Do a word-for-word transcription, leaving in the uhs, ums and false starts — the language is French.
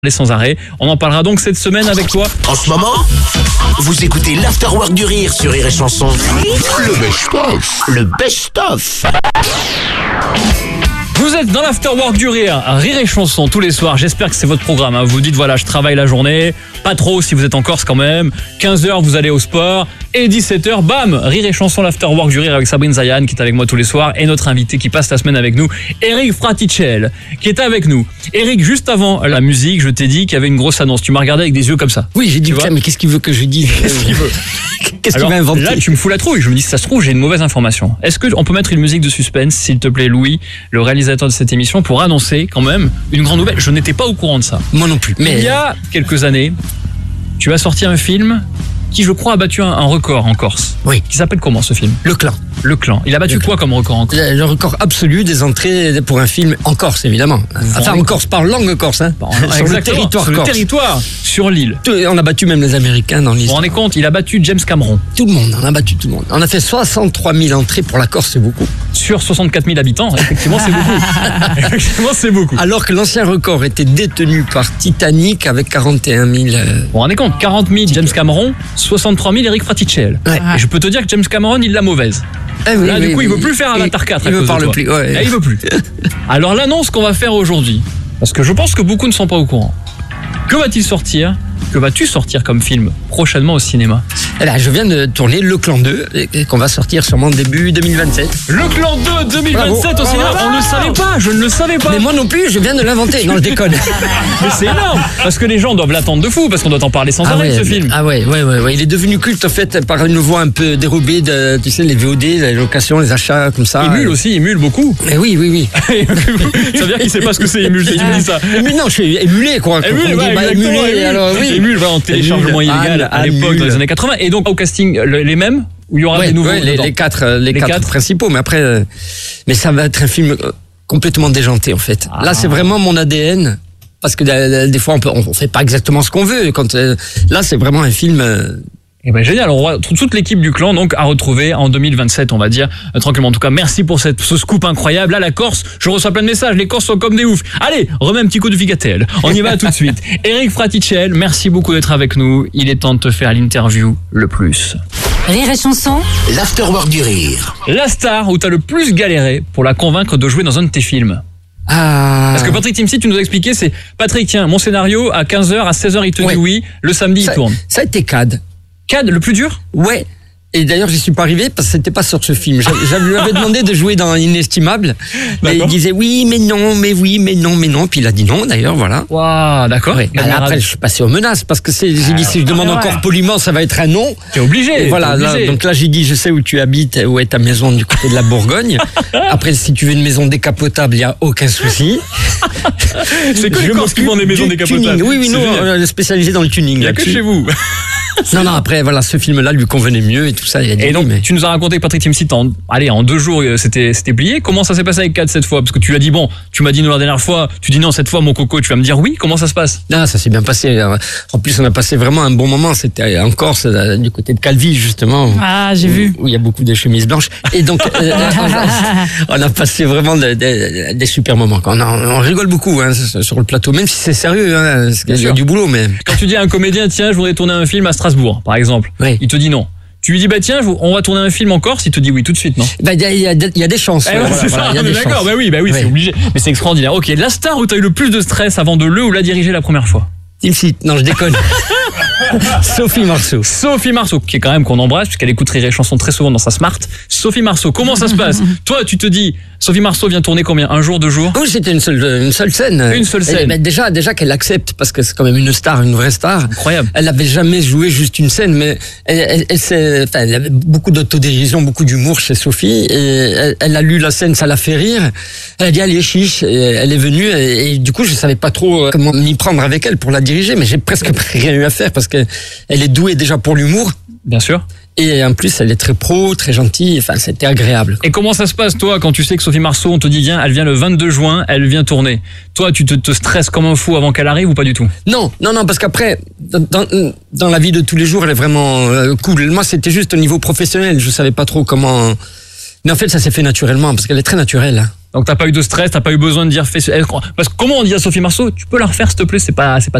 Les sans arrêt. On en parlera donc cette semaine avec toi. En ce moment, vous écoutez l'Afterwork du Rire sur Rire et Chanson. Le best-of. Le best-of. Vous êtes dans l'Afterwork du Rire, Rire et Chanson tous les soirs. J'espère que c'est votre programme. Hein. Vous dites voilà, je travaille la journée. Pas trop si vous êtes en Corse quand même. quinze heures, vous allez au sport. Et dix-sept heures, bam, Rire et Chanson, l'Afterwork du Rire avec Sabrine Zayan qui est avec moi tous les soirs. Et notre invité qui passe la semaine avec nous, Eric Fraticelli, qui est avec nous. Eric, juste avant la musique, je t'ai dit qu'il y avait une grosse annonce. Tu m'as regardé avec des yeux comme ça. Oui, j'ai dit, mais qu'est-ce qu'il veut que je dise? Qu'est-ce qu'il veut Qu'est-ce qu'il va inventer? Là, tu me fous la trouille. Je me dis, si ça se trouve, j'ai une mauvaise information. Est-ce qu'on peut mettre une musique de suspense, s'il te plaît, Louis, le réalisateur de cette émission, pour annoncer quand même une grande nouvelle? Je n'étais pas au courant de ça. Moi non plus. Mais il y a quelques années, tu as sorti un film qui, je crois, a battu un, un record en Corse. Oui. Qui s'appelle comment, ce film? Le Clan. Le Clan. Il a battu Le quoi Clan. comme record en Corse? Le record absolu des entrées pour un film en Corse, évidemment. Enfin, en Corse, par langue corse, hein. Bon, sur le territoire sur corse. le territoire, sur l'île. Tout- On a battu même les Américains dans Vous vous l'histoire. rendez compte, il a battu James Cameron. Tout le monde, on a battu tout le monde. On a fait soixante-trois mille entrées pour la Corse, c'est beaucoup. Sur soixante-quatre mille habitants, effectivement, c'est beaucoup. Effectivement, c'est beaucoup. Vous Alors que l'ancien record était détenu par Titanic avec quarante et un mille. euh, vous rendez compte, quarante mille James Cameron, soixante-trois mille Eric Fraticelli. Ouais. Et je peux te dire que James Cameron, il l'a mauvaise. Ah oui, Là, oui, du coup, oui. il veut plus faire Avatar quatre. à Il veut cause de parler toi. plus. Ouais. Ah, il veut plus. Alors, l'annonce qu'on va faire aujourd'hui, parce que je pense que beaucoup ne sont pas au courant. Que va-t-il sortir? Que vas-tu sortir comme film prochainement au cinéma? Eh ben, je viens de tourner Le Clan deux, et- et qu'on va sortir sûrement début deux mille vingt-sept. Le Clan deux deux mille vingt-sept Bravo. au cinéma. On ne le savait pas, je ne le savais pas. Mais moi non plus, je viens de l'inventer. Non, je déconne. Mais c'est énorme, parce que les gens doivent l'attendre de fou, parce qu'on doit en parler sans arrêt de ce film. Ah ouais, ouais, ouais, ouais. Il est devenu culte en fait par une voix un peu dérobée de, tu sais, les V O D, les locations, les achats comme ça. Émule aussi, émule beaucoup. Mais oui, oui, oui. Ça veut dire qu'il sait pas ce que c'est émule, il me dit ça. Mais non, je suis émulé quoi. Émule, On dit, ouais, bah, exactement, émulé, émule. alors oui. Émule, va en téléchargement Émule, illégal Anne, à l'époque Anne, dans les années quatre-vingts. Et donc au casting, le- les mêmes, où il y aura Ouais, des nouveaux ouais, les, dedans. les quatre, euh, les, Les quatre, quatre. principaux. Mais après, euh, mais ça va être un film euh, complètement déjanté en fait. Ah. Là, c'est vraiment mon A D N. Parce que euh, des fois, on, peut, on fait pas exactement ce qu'on veut. Quand euh, là, c'est vraiment un film. euh, Eh ben génial, on va toute l'équipe du Clan donc à retrouver en deux mille vingt-sept, on va dire euh, tranquillement. En tout cas, merci pour cette, ce scoop incroyable. Là, la Corse, je reçois plein de messages. Les Corses sont comme des oufs. Allez, remets un petit coup de Ficatel. On y va tout de suite. Eric Fraticelli, merci beaucoup d'être avec nous. Il est temps de te faire l'interview le plus. Rire et Chanson, L'Afterwork du Rire. La star où t'as le plus galéré pour la convaincre de jouer dans un de tes films. Ah. Parce que Patrick Timsit, tu nous as expliqué, c'est Patrick, tiens, mon scénario à quinze heures, à seize heures, il te Ouais. dit oui. Le samedi, ça, il tourne. ça a été Cad. Cad, le plus dur? Ouais. Et d'ailleurs, j'y suis pas arrivé parce que c'était pas sur ce film. J'avais- Je lui avais demandé de jouer dans Inestimable. Mais il D'accord. disait oui, mais non, mais oui, mais non, mais non. Puis il a dit non, d'ailleurs, voilà. Waouh, d'accord. Ouais. Bah, Alors après, je suis passé aux menaces parce que c'est, j'ai dit si je demande ouais. encore poliment, ça va être un non. T'es obligé. Et voilà. t'es Là, obligé. donc là, j'ai dit, je sais où tu habites, où est ta maison du côté de la Bourgogne. Après, si tu veux une maison décapotable, il y a aucun souci. c'est que les Je Corses qui m'occupe font des maisons du décapotables. tuning. Oui, oui, C'est non, génial. on est spécialisé dans le tuning. Il n'y a que là-dessus. chez vous. Non, non. Après, voilà, ce film-là lui convenait mieux et tout ça. Il a dit Et oui, donc, mais... tu nous as raconté que Patrick Timsit, en, allez, en deux jours, euh, c'était, c'était plié. Comment ça s'est passé avec Cad cette fois? Parce que tu lui as dit, bon, tu m'as dit nous la dernière fois, tu dis non, cette fois, mon coco, tu vas me dire oui. Comment ça se passe? Non, ça s'est bien passé. En plus, on a passé vraiment un bon moment. C'était en Corse, euh, du côté de Calvi, justement. Ah, j'ai où, vu. Où il y a beaucoup de chemises blanches. Et donc, euh, on, a, on a passé vraiment de- de- des super moments. On, a- on rigole beaucoup hein, sur le plateau, même si c'est sérieux. Hein, parce qu'il y a sûr. du boulot, mais... Quand tu dis à un comédien, tiens, je voudrais tourner un film à Strasbourg, par exemple. Oui. Il te dit non. Tu lui dis, bah tiens, on va tourner un film en Corse, il te dit oui tout de suite, non? Ben, il y, a- il y a il y a des chances. Eh ouais, Voilà, c'est voilà, ça, il y a on est des d'accord, chances. bah oui, bah oui, Ouais. c'est obligé. Mais c'est extraordinaire. Ok, la star où t'as eu le plus de stress avant de le ou la diriger la première fois? Timsit, non, je déconne. Sophie Marceau. Sophie Marceau, qui est quand même qu'on embrasse, puisqu'elle écoute Rire et Chanson très souvent dans sa Smart. Sophie Marceau, comment ça se passe? Toi, tu te dis, Sophie Marceau vient tourner combien? Un jour, deux jours? Oui, c'était une seule, une seule scène. Une seule scène. Et, ben, déjà, déjà qu'elle accepte, parce que c'est quand même une star, une vraie star. Incroyable. Elle n'avait jamais joué juste une scène, mais elle, elle, elle, s'est- enfin, elle avait beaucoup d'autodérision, beaucoup d'humour chez Sophie. Et elle, elle a lu la scène, ça l'a fait rire. Elle a dit allez chiche. Et elle est venue et, et du coup je savais pas trop comment m'y prendre avec elle pour la diriger, mais j'ai presque rien eu à faire parce que elle est douée déjà pour l'humour. Bien sûr. Et en plus, elle est très pro, très gentille. Enfin, c'était agréable. Et comment ça se passe, toi, quand tu sais que Sophie Marceau, on te dit, viens, elle vient le vingt-deux juin, elle vient tourner. Toi, tu te, te stresses comme un fou avant qu'elle arrive ou pas du tout? Non, non, non, parce qu'après, dans, dans la vie de tous les jours, elle est vraiment euh, cool. Moi, c'était juste au niveau professionnel. Je savais pas trop comment. Mais en fait, ça s'est fait naturellement parce qu'elle est très naturelle. Donc t'as pas eu de stress, t'as pas eu besoin de dire fais. Parce que comment on dit à Sophie Marceau, tu peux la refaire s'il te plaît, c'est pas, c'est pas